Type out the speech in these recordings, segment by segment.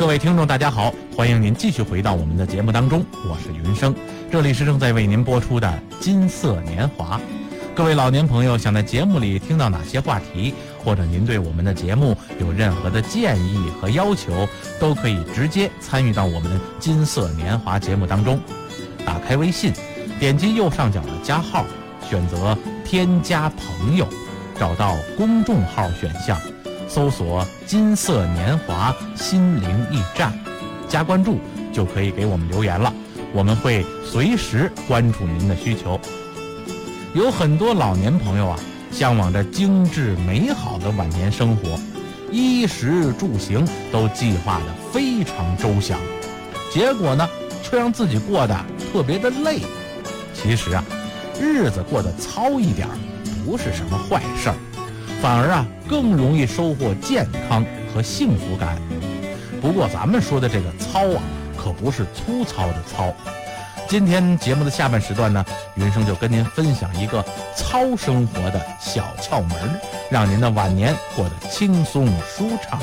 各位听众大家好，欢迎您继续回到我们的节目当中，我是云生，这里是正在为您播出的金色年华。各位老年朋友想在节目里听到哪些话题，或者您对我们的节目有任何的建议和要求，都可以直接参与到我们金色年华节目当中。打开微信，点击右上角的加号，选择添加朋友，找到公众号选项，搜索金色年华心灵驿站，加关注就可以给我们留言了，我们会随时关注您的需求。有很多老年朋友向往着精致美好的晚年生活，衣食住行都计划得非常周详，结果呢却让自己过得特别的累。其实日子过得糙一点不是什么坏事儿，反而更容易收获健康和幸福感。不过咱们说的这个糙可不是粗糙的糙。今天节目的下半时段呢，云生就跟您分享一个糙生活的小窍门，让您的晚年过得轻松舒畅。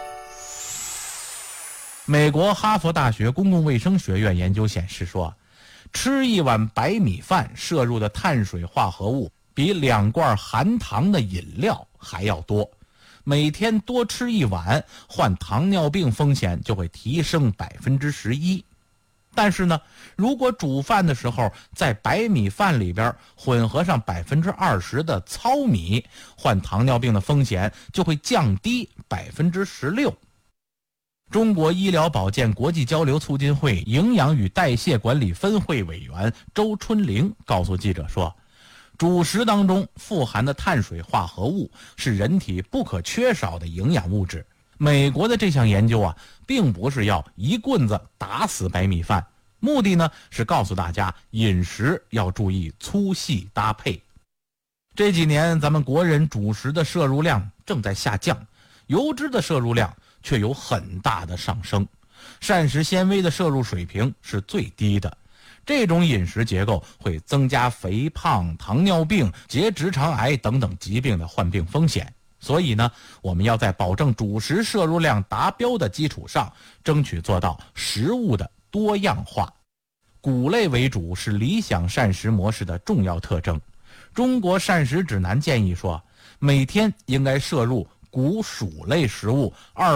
美国哈佛大学公共卫生学院研究显示说，吃一碗白米饭摄入的碳水化合物比2罐含糖的饮料还要多，每天多吃一碗，患糖尿病风险就会提升11%。但是呢，如果煮饭的时候在白米饭里边混合上20%的糙米，患糖尿病的风险就会降低16%。中国医疗保健国际交流促进会营养与代谢管理分会委员周春玲告诉记者说，主食当中富含的碳水化合物是人体不可缺少的营养物质。美国的这项研究并不是要一棍子打死白米饭，目的呢是告诉大家饮食要注意粗细搭配。这几年咱们国人主食的摄入量正在下降，油脂的摄入量却有很大的上升，膳食纤维的摄入水平是最低的。这种饮食结构会增加肥胖、糖尿病、结直肠癌等等疾病的患病风险。所以呢，我们要在保证主食摄入量达标的基础上，争取做到食物的多样化。谷类为主是理想膳食模式的重要特征。中国膳食指南建议说，每天应该摄入谷薯类食物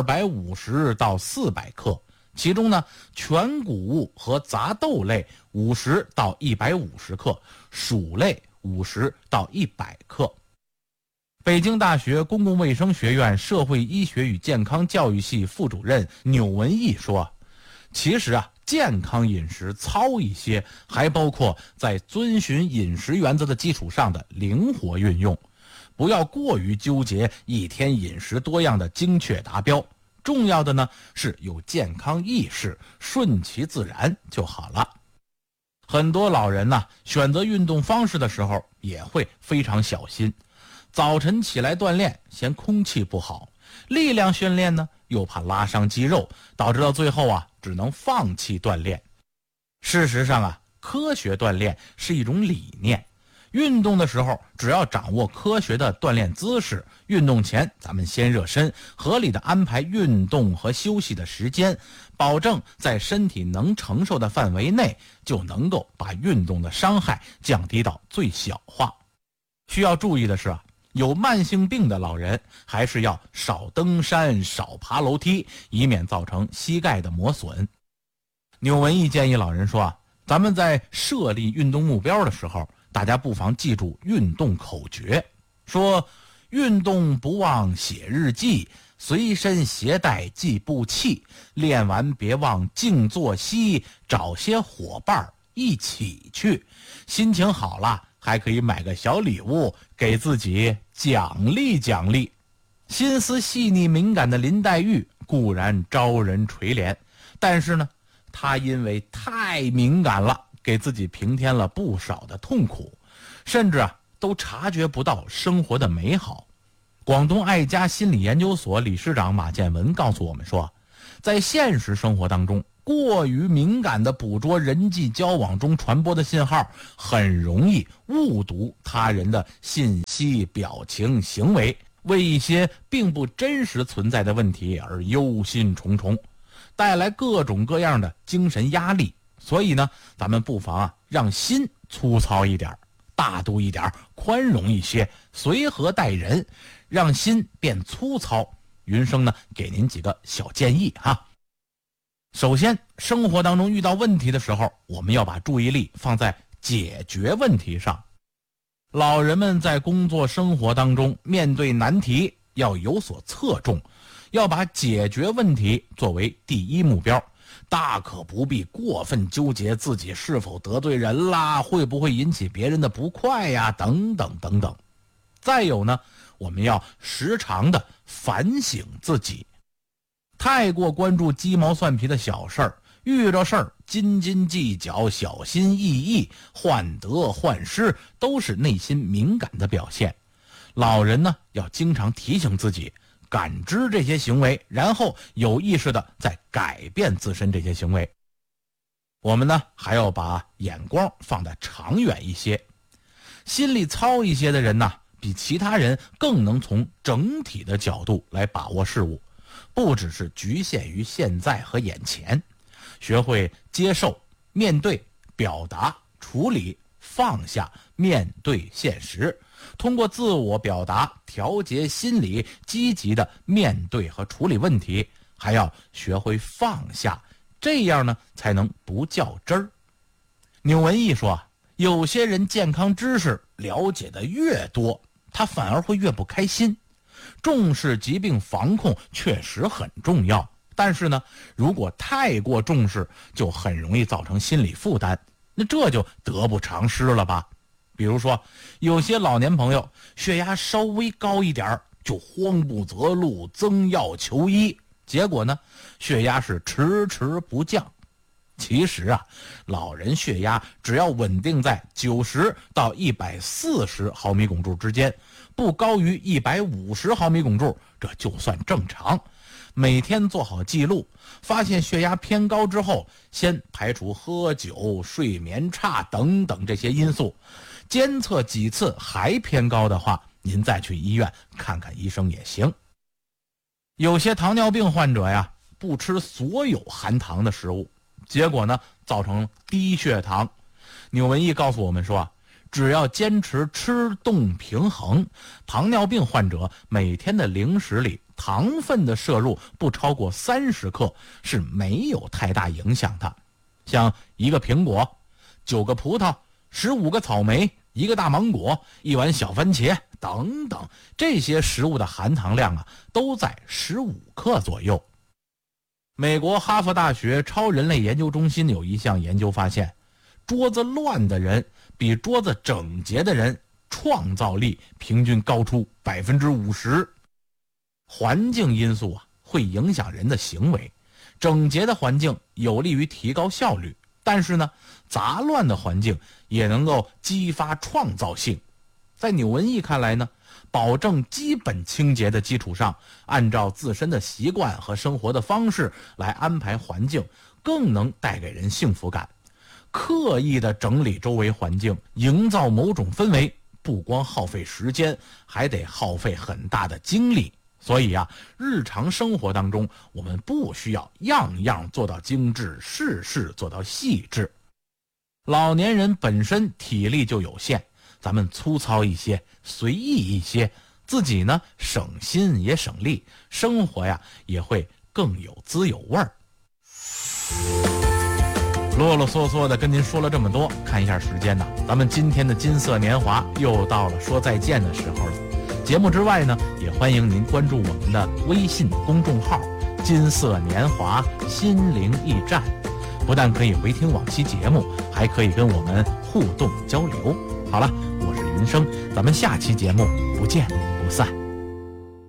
250到400克，其中呢，全谷物和杂豆类50到150克，薯类50到100克。北京大学公共卫生学院社会医学与健康教育系副主任钮文义说，其实健康饮食糙一些，还包括在遵循饮食原则的基础上的灵活运用，不要过于纠结一天饮食多样的精确达标，重要的呢是有健康意识，顺其自然就好了。很多老人选择运动方式的时候也会非常小心，早晨起来锻炼嫌空气不好，力量训练呢又怕拉伤肌肉，导致到最后只能放弃锻炼。事实上科学锻炼是一种理念，运动的时候只要掌握科学的锻炼姿势，运动前咱们先热身，合理的安排运动和休息的时间，保证在身体能承受的范围内，就能够把运动的伤害降低到最小化。需要注意的是有慢性病的老人还是要少登山、少爬楼梯，以免造成膝盖的磨损。钮文义建议老人说咱们在设立运动目标的时候，大家不妨记住运动口诀，说运动不忘写日记，随身携带计步器，练完别忘静坐息，找些伙伴一起去，心情好了还可以买个小礼物给自己奖励奖励。心思细腻敏感的林黛玉固然招人垂怜，但是呢，她因为太敏感了，给自己平添了不少的痛苦，甚至都察觉不到生活的美好。广东爱家心理研究所理事长马建文告诉我们说，在现实生活当中，过于敏感地捕捉人际交往中传播的信号，很容易误读他人的信息、表情、行为，为一些并不真实存在的问题而忧心忡忡。 带来各种各样的精神压力。所以呢，咱们不妨让心粗糙一点，大度一点，宽容一些，随和待人，让心变粗糙。云生呢，给您几个小建议哈。首先，生活当中遇到问题的时候，我们要把注意力放在解决问题上。老人们在工作生活当中面对难题要有所侧重，要把解决问题作为第一目标，大可不必过分纠结自己是否得罪人啦，会不会引起别人的不快呀，等等等等。再有呢，我们要时常的反省自己，太过关注鸡毛蒜皮的小事儿，遇着事儿斤斤计较，小心翼翼，患得患失，都是内心敏感的表现。老人呢，要经常提醒自己，感知这些行为，然后有意识的再改变自身这些行为。我们呢，还要把眼光放得长远一些，心里糙一些的人呢，比其他人更能从整体的角度来把握事物，不只是局限于现在和眼前。学会接受、面对、表达、处理、放下，面对现实，通过自我表达调节心理，积极的面对和处理问题，还要学会放下，这样呢才能不较真儿。纽文义说，有些人健康知识了解的越多，他反而会越不开心。重视疾病防控确实很重要，但是呢，如果太过重视，就很容易造成心理负担，那这就得不偿失了吧。比如说，有些老年朋友血压稍微高一点就慌不择路，增药求医，结果呢，血压是迟迟不降。其实老人血压只要稳定在90到140毫米汞柱之间，不高于150毫米汞柱，这就算正常。每天做好记录，发现血压偏高之后，先排除喝酒、睡眠差等等这些因素，监测几次还偏高的话，您再去医院看看医生也行。有些糖尿病患者不吃所有含糖的食物，结果呢，造成低血糖。纽文义告诉我们说，只要坚持吃动平衡，糖尿病患者每天的零食里糖分的摄入不超过30克是没有太大影响的。像1个苹果、9个葡萄、15个草莓、1个大芒果、1碗小番茄等等，这些食物的含糖量都在15克左右。美国哈佛大学超人类研究中心有一项研究发现，桌子乱的人比桌子整洁的人创造力平均高出50%。环境因素会影响人的行为，整洁的环境有利于提高效率，但是呢，杂乱的环境也能够激发创造性。在纽文义看来呢，保证基本清洁的基础上，按照自身的习惯和生活的方式来安排环境，更能带给人幸福感。刻意的整理周围环境，营造某种氛围，不光耗费时间，还得耗费很大的精力。所以日常生活当中，我们不需要样样做到精致，事事做到细致。老年人本身体力就有限，咱们粗糙一些，随意一些，自己呢省心也省力，生活也会更有滋有味儿。啰啰嗦嗦的跟您说了这么多，看一下时间咱们今天的金色年华又到了说再见的时候了。节目之外呢，也欢迎您关注我们的微信公众号金色年华心灵驿站，不但可以回听往期节目，还可以跟我们互动交流。好了，我是云生，咱们下期节目不见不散。